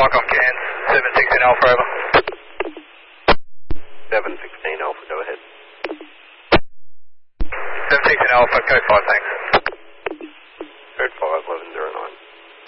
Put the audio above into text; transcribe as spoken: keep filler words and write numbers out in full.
Qualcomm Cairns, seven sixteen Alpha, over. seven sixteen Alpha, go ahead. seven sixteen Alpha, code five, thanks.